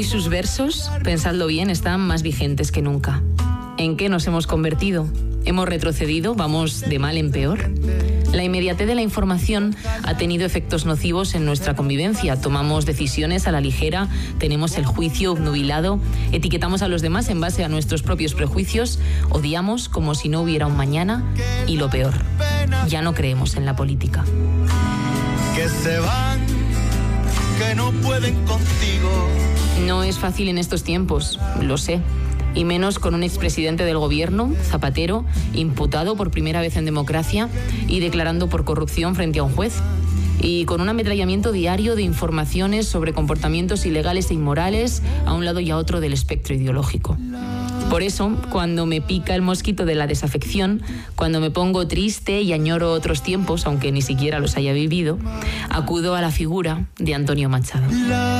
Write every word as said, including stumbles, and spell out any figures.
Hoy sus versos, pensadlo bien, están más vigentes que nunca. ¿En qué nos hemos convertido? ¿Hemos retrocedido? ¿Vamos de mal en peor? La inmediatez de la información ha tenido efectos nocivos en nuestra convivencia. Tomamos decisiones a la ligera, tenemos el juicio obnubilado, etiquetamos a los demás en base a nuestros propios prejuicios, odiamos como si no hubiera un mañana y lo peor, ya no creemos en la política. Que se van, que no pueden contigo. No es fácil en estos tiempos, lo sé. Y menos con un expresidente del gobierno, Zapatero, imputado por primera vez en democracia y declarando por corrupción frente a un juez. Y con un ametrallamiento diario de informaciones sobre comportamientos ilegales e inmorales a un lado y a otro del espectro ideológico. Por eso, cuando me pica el mosquito de la desafección, cuando me pongo triste y añoro otros tiempos, aunque ni siquiera los haya vivido, acudo a la figura de Antonio Machado.